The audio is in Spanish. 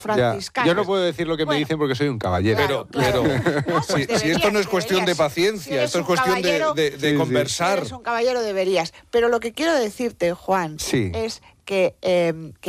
franciscanos. Yo no puedo decir lo que me dicen porque soy un caballero. Pero No, pues si esto no es cuestión de paciencia, esto es cuestión de conversar. Si eres un caballero, deberías. Pero lo que quiero decirte, Juan, Sí. es que